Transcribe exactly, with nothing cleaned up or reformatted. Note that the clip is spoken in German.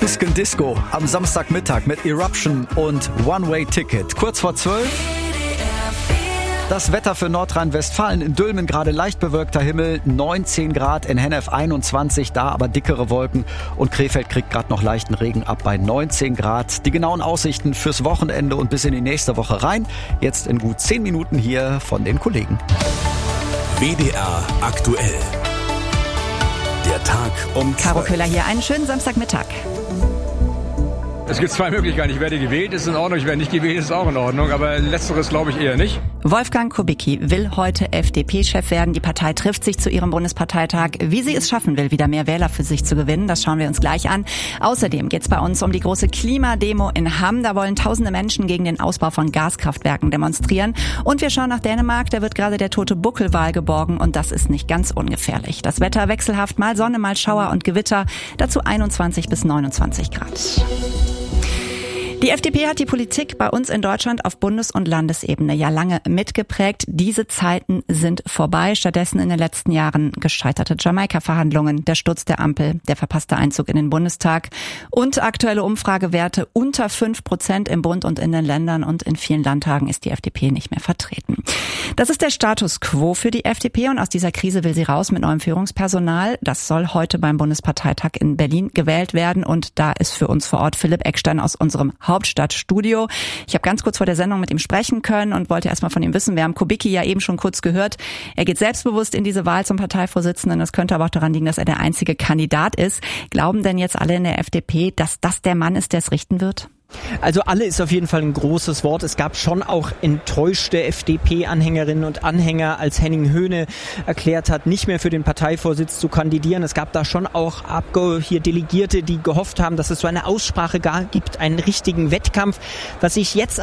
Tusken Disco am Samstagmittag mit Eruption und One-Way Ticket. Kurz vor zwölf. Das Wetter für Nordrhein-Westfalen: in Dülmen gerade leicht bewölkter Himmel, neunzehn Grad, in Hennef einundzwanzig, da aber dickere Wolken, und Krefeld kriegt gerade noch leichten Regen ab bei neunzehn Grad. Die genauen Aussichten fürs Wochenende und bis in die nächste Woche rein, jetzt in gut zehn Minuten hier von den Kollegen. W D R aktuell. Der Tag um Caro Köhler hier, einen schönen Samstagmittag. Es gibt zwei Möglichkeiten. Ich werde gewählt, ist in Ordnung. Ich werde nicht gewählt, ist auch in Ordnung. Aber letzteres glaube ich eher nicht. Wolfgang Kubicki will heute F D P-Chef werden. Die Partei trifft sich zu ihrem Bundesparteitag. Wie sie es schaffen will, wieder mehr Wähler für sich zu gewinnen, das schauen wir uns gleich an. Außerdem geht es bei uns um die große Klimademo in Hamm. Da wollen tausende Menschen gegen den Ausbau von Gaskraftwerken demonstrieren. Und wir schauen nach Dänemark. Da wird gerade der tote Buckelwal geborgen. Und das ist nicht ganz ungefährlich. Das Wetter wechselhaft, mal Sonne, mal Schauer und Gewitter. Dazu einundzwanzig bis neunundzwanzig Grad. Die F D P hat die Politik bei uns in Deutschland auf Bundes- und Landesebene ja lange mitgeprägt. Diese Zeiten sind vorbei. Stattdessen in den letzten Jahren gescheiterte Jamaika-Verhandlungen, der Sturz der Ampel, der verpasste Einzug in den Bundestag und aktuelle Umfragewerte unter fünf Prozent im Bund und in den Ländern, und in vielen Landtagen ist die F D P nicht mehr vertreten. Das ist der Status quo für die F D P, und aus dieser Krise will sie raus mit neuem Führungspersonal. Das soll heute beim Bundesparteitag in Berlin gewählt werden, und da ist für uns vor Ort Philipp Eckstein aus unserem Hauptstadtstudio. Ich habe ganz kurz vor der Sendung mit ihm sprechen können und wollte erst mal von ihm wissen. Wir haben Kubicki ja eben schon kurz gehört. Er geht selbstbewusst in diese Wahl zum Parteivorsitzenden. Das könnte aber auch daran liegen, dass er der einzige Kandidat ist. Glauben denn jetzt alle in der F D P, dass das der Mann ist, der es richten wird? Also alle ist auf jeden Fall ein großes Wort. Es gab schon auch enttäuschte F D P-Anhängerinnen und Anhänger, als Henning Höhne erklärt hat, nicht mehr für den Parteivorsitz zu kandidieren. Es gab da schon auch Abge- hier Delegierte, die gehofft haben, dass es so eine Aussprache gar gibt, einen richtigen Wettkampf. Was sich jetzt